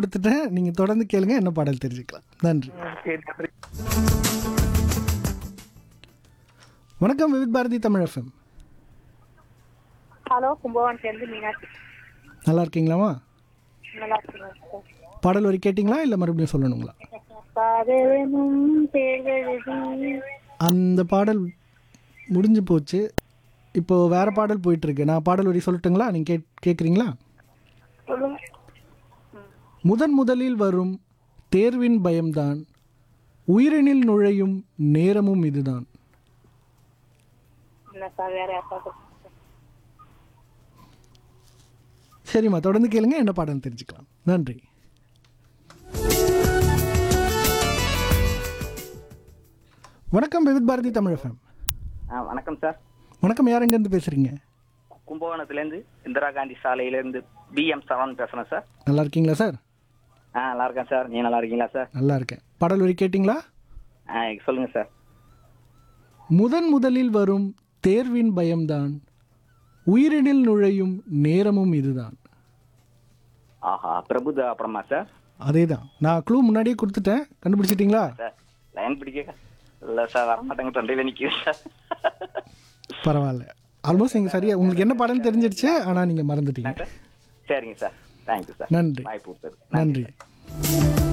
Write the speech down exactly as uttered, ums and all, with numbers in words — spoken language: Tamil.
கொடுத்துட்டேன். நீங்கள் தொடர்ந்து கேளுங்க, என்ன பாடல் தெரிஞ்சுக்கலாம். நன்றி. சரி நன்றி. வணக்கம் விவித் பாரதி தமிழ் எஃப்எம். ஹலோ, கும்பகோணத்துலேருந்து மீனாட்சி. நல்லா இருக்கீங்களாமா? நல்லா இருக்குங்க சார். பாடல் வரி கேட்டிங்களா இல்லை மறுபடியும் சொல்லணுங்களா? காதலும் தேர்வெழுதி. அந்த பாடல் முடிஞ்சு போச்சு. இப்போது வேறு பாடல் போயிட்டுருக்கு. நான் பாடல் வரி சொல்லட்டுங்களா? நீங்கள் கே கேட்குறீங்களா? சொல்லுங்க. முதன் முதலில் வரும் தேர்வின் பயம்தான், உயிரினில் நுழையும் நேரமும் இதுதான். இல்லை சார், வேற யாருக்காவது. சரிம்மா, தொடர்ந்து கேளுங்க, என்ன பாடல் தெரிஞ்சுக்கலாம். நன்றி. வணக்கம் விவித் பாரதி தமிழ் எஃப்எம். ஆ வணக்கம் சார். வணக்கம், யார் எங்கேருந்து பேசுகிறீங்க? கும்பகோணத்துலேருந்து இந்திரா காந்தி சாலையிலேருந்து பிஎம் சரவணன் பேசுகிறேன் சார். நல்லா இருக்கீங்களா சார்? ஆ நல்லா இருக்கேன் சார். நீ நல்லா இருக்கீங்களா சார்? நல்லா இருக்கேன். பாடல் வரி கேட்டிங்களா? ஆ சொல்லுங்கள் சார். முதன் முதலில் வரும் தேர்வின் பயம்தான், உயிரினில் நுழையும் நேரமும் இதுதான். ஆஹா, பிரபுதா அப்புறமா சார்? அதே தான். நான் க்ளூ முன்னாடியே கொடுத்துட்டேன், கண்டுபிடிச்சிட்டிங்களா? சார் லைன் பிடிக்க இல்லை சார், வரமாட்டேங்க, தொண்டையில் நிற்கிது சார். பரவாயில்ல, ஆல்மோஸ்ட் நீங்கள் சரியா, உங்களுக்கு என்ன பாடல்னு தெரிஞ்சிடுச்சு, ஆனால் நீங்கள் மறந்துட்டீங்க. சரிங்க சார், தேங்க்யூ சார். நன்றி. வாய்ப்பு கொடுத்தது நன்றி.